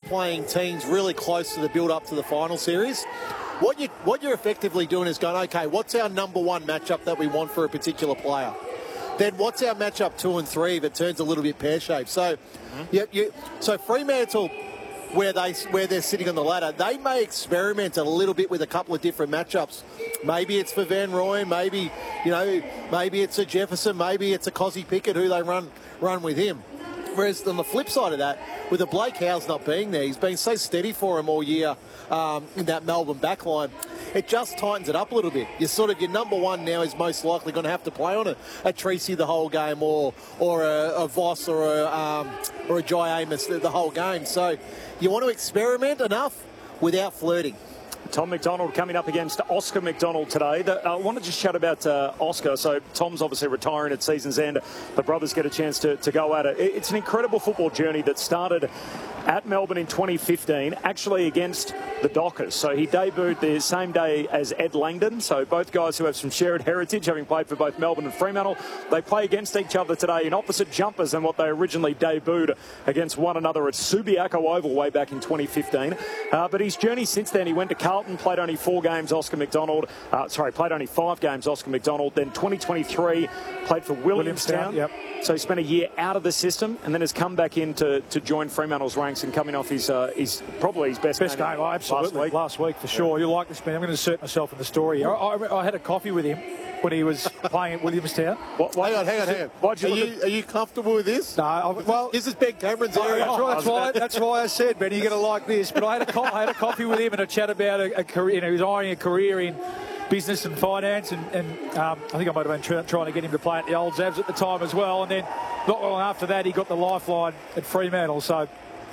playing teams really close to the build-up to the final series. What you're effectively doing is going, okay, what's our number one matchup that we want for a particular player? Then what's our matchup 2 and 3 if it turns a little bit pear-shaped? So, so Fremantle, where they're sitting on the ladder, they may experiment a little bit with a couple of different matchups. Maybe it's for Van Rooyen, maybe it's a Jefferson, maybe it's a Cozzy Pickett who they run with him. Whereas on the flip side of that, with the Blake Howes not being there, he's been so steady for him all year in that Melbourne backline. It just tightens it up a little bit. Your number one now is most likely going to have to play on a Treacy the whole game, or a Voss or a Jai Amos the whole game. So you want to experiment enough without flirting. Tom McDonald coming up against Oscar McDonald today. I want to just chat about Oscar. So Tom's obviously retiring at season's end. The brothers get a chance to go at it. It's an incredible football journey that started at Melbourne in 2015, actually against the Dockers. So he debuted the same day as Ed Langdon. So both guys who have some shared heritage, having played for both Melbourne and Fremantle. They play against each other today in opposite jumpers than what they originally debuted against one another at Subiaco Oval way back in 2015. But his journey since then, he went to Carlton, played only 4 games, Oscar McDonald. Played only 5 games, Oscar McDonald. Then 2023, played for Williamstown. Yep. So he spent a year out of the system and then has come back in to join Fremantle's ranks and coming off his probably his best game. Oh, absolutely. Last week for sure. You like this man. I'm going to insert myself in the story. I had a coffee with him when he was playing at Williamstown. Hang on. Are you comfortable with this? No. Well, this is Ben Cameron's area. That's why I said, Ben, you're going to like this. But I had a coffee with him and a chat about a career. He was eyeing a career in business and finance, and I think I might have been trying to get him to play at the Old Zabs at the time as well. And then not long after that, he got the lifeline at Fremantle. So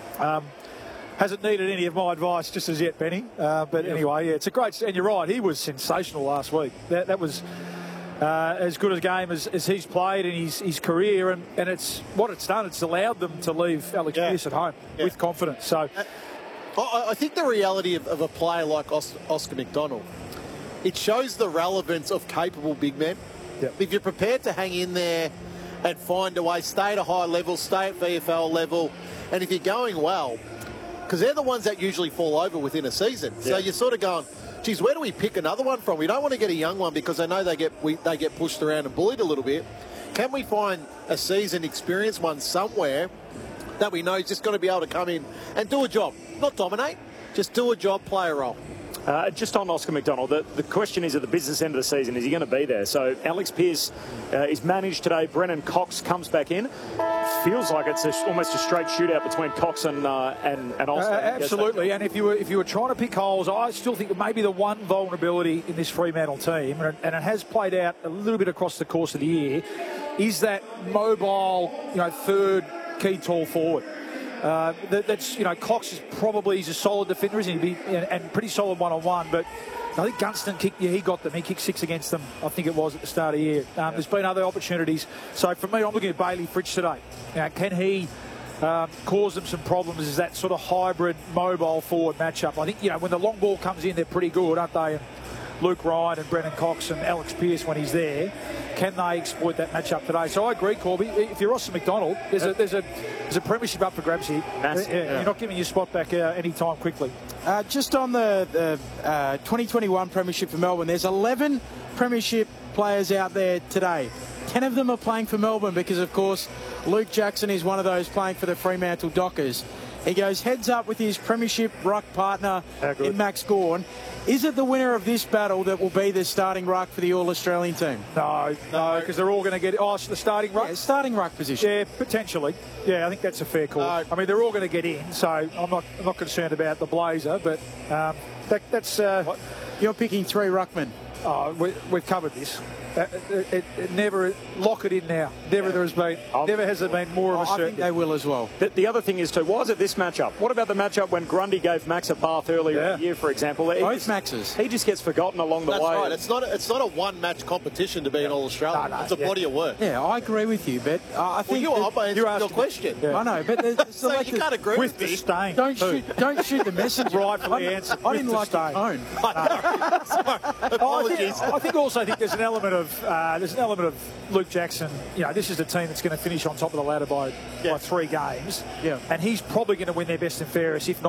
hasn't needed any of my advice just as yet, Benny. But anyway, it's a great... And you're right, he was sensational last week. That was as good a game as he's played in his career. And it's what it's done. It's allowed them to leave Alex Pearce at home with confidence. So I think the reality of a player like Oscar McDonald, it shows the relevance of capable big men. Yep. If you're prepared to hang in there and find a way, stay at a high level, stay at VFL level, and if you're going well, because they're the ones that usually fall over within a season. Yeah. So you're sort of going, geez, where do we pick another one from? We don't want to get a young one because I know they get pushed around and bullied a little bit. Can we find a seasoned, experienced one somewhere that we know is just going to be able to come in and do a job? Not dominate, just do a job, play a role. Just on Oscar McDonald, the question is at the business end of the season, is he going to be there? So Alex Pearce is managed today. Brennan Cox comes back in. Feels like it's almost a straight shootout between Cox and Oscar. Absolutely. And if you were trying to pick holes, I still think maybe the one vulnerability in this Fremantle team, and it has played out a little bit across the course of the year, is that mobile, third key tall forward. Cox is probably, he's a solid defender, isn't he? And pretty solid one-on-one, but I think Gunston he got them. He kicked 6 against them, I think it was, at the start of the year. There's been other opportunities. So for me, I'm looking at Bailey Fritsch today. Can he cause them some problems as that sort of hybrid mobile forward matchup? I think, when the long ball comes in, they're pretty good, aren't they? And Luke Ryan and Brennan Cox and Alex Pearce when he's there. Can they exploit that matchup today? So I agree, Corby. If you're Oscar McDonald, there's a premiership up for grabs here. You're not giving your spot back any time quickly. Just on the 2021 premiership for Melbourne, there's 11 premiership players out there today. 10 of them are playing for Melbourne because, of course, Luke Jackson is one of those playing for the Fremantle Dockers. He goes heads up with his premiership ruck partner in Max Gawn. Is it the winner of this battle that will be the starting ruck for the All-Australian team? No, because they're all going to get the starting ruck. Yeah, starting ruck position. Yeah, potentially. Yeah, I think that's a fair call. I mean, they're all going to get in, so I'm not concerned about the Blazer, but that's. You're picking 3 ruckmen. Oh, we've covered this. It never lock it in now. Never has there been more of a certainty. I think they will as well. The other thing is too, why is it this matchup? What about the matchup when Grundy gave Max a bath earlier in the year, for example? Both Maxes. He just gets forgotten along the way. That's right. It's not a one-match competition to be an All-Australian. It's a body of work. Yeah, I agree with you, but I think you asked your question. I know, but so you can't agree with the me. stain. Don't shoot the messenger. Rightfully answered. I didn't like the tone. Apologies. I think there's an element of Luke Jackson. This is the team that's going to finish on top of the ladder by 3 games. Yeah. And he's probably going to win their best and fairest, if not